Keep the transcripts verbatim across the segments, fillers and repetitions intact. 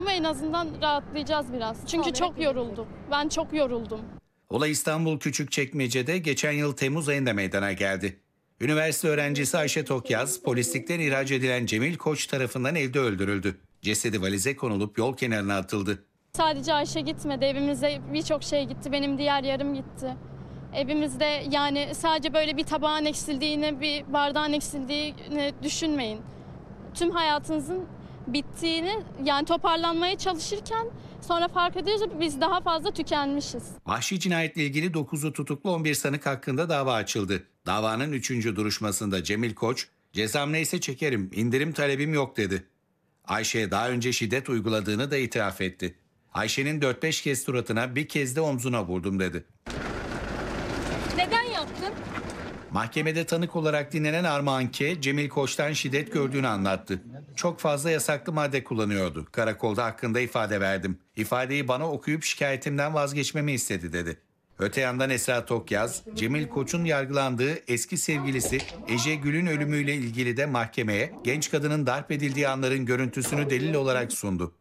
Ama en azından rahatlayacağız biraz. Çünkü çok yoruldum. Ben çok yoruldum. Olay İstanbul Küçükçekmece'de geçen yıl Temmuz ayında meydana geldi. Üniversite öğrencisi Ayşe Tokyaz, polislikten ihraç edilen Cemil Koç tarafından evde öldürüldü. Cesedi valize konulup yol kenarına atıldı. Sadece Ayşe gitmedi. Evimize birçok şey gitti. Benim diğer yarım gitti. Evimizde yani sadece böyle bir tabağın eksildiğini, bir bardağın eksildiğini düşünmeyin. Tüm hayatınızın bittiğini, yani toparlanmaya çalışırken sonra fark ediyoruz ki biz daha fazla tükenmişiz. Vahşi cinayetle ilgili dokuzu tutuklu on bir sanık hakkında dava açıldı. Davanın üçüncü duruşmasında Cemil Koç, "Cezam neyse çekerim, indirim talebim yok" dedi. Ayşe'ye daha önce şiddet uyguladığını da itiraf etti. Ayşe'nin dört beş kez suratına, bir kez de omzuna vurdum dedi. Neden yaptın? Mahkemede tanık olarak dinlenen Armağan K, Cemil Koç'tan şiddet gördüğünü anlattı. "Çok fazla yasaklı madde kullanıyordu. Karakolda hakkında ifade verdim. İfadeyi bana okuyup şikayetimden vazgeçmemi istedi" dedi. Öte yandan Esra Tokyaz, Cemil Koç'un yargılandığı eski sevgilisi Ece Gül'ün ölümüyle ilgili de mahkemeye genç kadının darp edildiği anların görüntüsünü delil olarak sundu.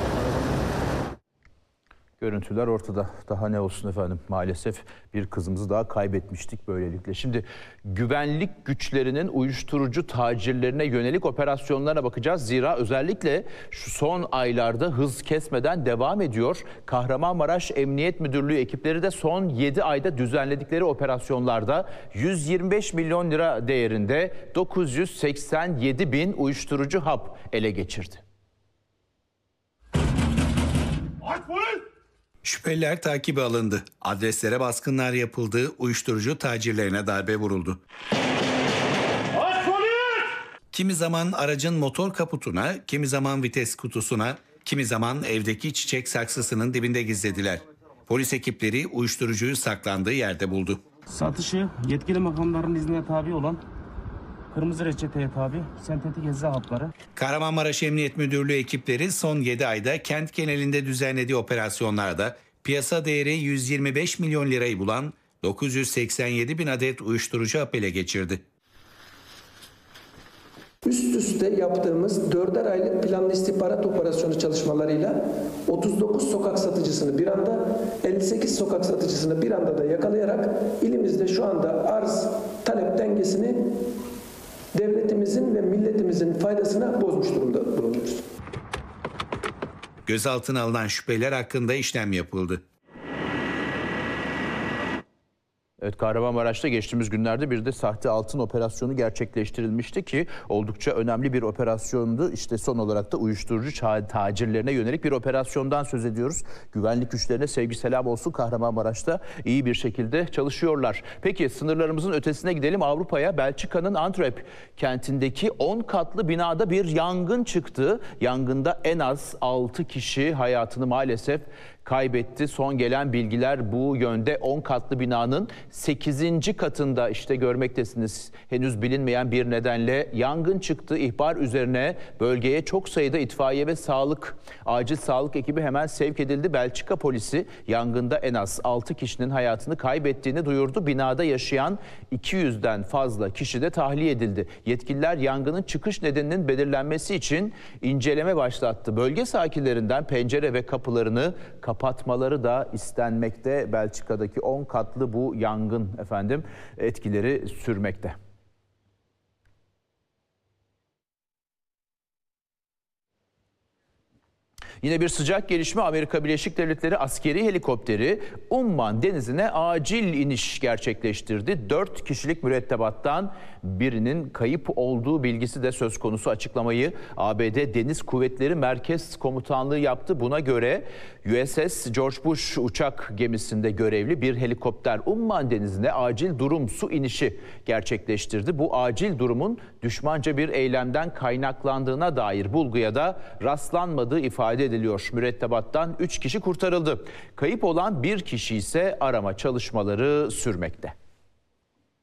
Görüntüler ortada. Daha ne olsun efendim, maalesef bir kızımızı daha kaybetmiştik böylelikle. Şimdi güvenlik güçlerinin uyuşturucu tacirlerine yönelik operasyonlarına bakacağız. Zira özellikle şu son aylarda hız kesmeden devam ediyor. Kahramanmaraş Emniyet Müdürlüğü ekipleri de son yedi ayda düzenledikleri operasyonlarda yüz yirmi beş milyon lira değerinde dokuz yüz seksen yedi bin uyuşturucu hap ele geçirdi. Şüpheliler takibe alındı. Adreslere baskınlar yapıldı, uyuşturucu tacirlerine darbe vuruldu. Kimi zaman aracın motor kaputuna, kimi zaman vites kutusuna, kimi zaman evdeki çiçek saksısının dibinde gizlediler. Polis ekipleri uyuşturucuyu saklandığı yerde buldu. Satışı yetkili makamların iznine tabi olan kırmızı reçeteye tabi sentetik ecza hapları. Kahramanmaraş Emniyet Müdürlüğü ekipleri son yedi ayda kent genelinde düzenlediği operasyonlarda piyasa değeri yüz yirmi beş milyon lirayı bulan dokuz yüz seksen yedi bin adet uyuşturucu hap ele geçirdi. Üst üste yaptığımız dörder aylık planlı istihbarat operasyonu çalışmalarıyla otuz dokuz sokak satıcısını bir anda, elli sekiz sokak satıcısını bir anda da yakalayarak ilimizde şu anda arz talep dengesini devletimizin ve milletimizin faydasına bozmuş durumda bulunuyoruz. Gözaltına alınan şüpheliler hakkında işlem yapıldı. Evet, Kahramanmaraş'ta geçtiğimiz günlerde bir de sahte altın operasyonu gerçekleştirilmişti ki oldukça önemli bir operasyondu. İşte son olarak da uyuşturucu tacirlerine yönelik bir operasyondan söz ediyoruz. Güvenlik güçlerine sevgi selam olsun, Kahramanmaraş'ta iyi bir şekilde çalışıyorlar. Peki sınırlarımızın ötesine gidelim, Avrupa'ya. Belçika'nın Antwerp kentindeki on katlı binada bir yangın çıktı. Yangında en az altı kişi hayatını maalesef kaybetti. Son gelen bilgiler bu yönde. on katlı binanın sekizinci katında işte görmektesiniz. Henüz bilinmeyen bir nedenle yangın çıktı. İhbar üzerine bölgeye çok sayıda itfaiye ve sağlık, acil sağlık ekibi hemen sevk edildi. Belçika polisi yangında en az altı kişinin hayatını kaybettiğini duyurdu. Binada yaşayan iki yüzden fazla kişi de tahliye edildi. Yetkililer yangının çıkış nedeninin belirlenmesi için inceleme başlattı. Bölge sakinlerinden pencere ve kapılarını kapatmaları da istenmekte. Belçika'daki on katlı bu yangın efendim etkileri sürmekte. Yine bir sıcak gelişme, Amerika Birleşik Devletleri askeri helikopteri Umman denizine acil iniş gerçekleştirdi. Dört kişilik mürettebattan birinin kayıp olduğu bilgisi de söz konusu. Açıklamayı A B D Deniz Kuvvetleri Merkez Komutanlığı yaptı. Buna göre U S S George Bush uçak gemisinde görevli bir helikopter Umman denizine acil durum su inişi gerçekleştirdi. Bu acil durumun düşmanca bir eylemden kaynaklandığına dair bulguya da rastlanmadığı ifade ediliyor. Mürettebattan üç kişi kurtarıldı. Kayıp olan bir kişi ise arama çalışmaları sürmekte.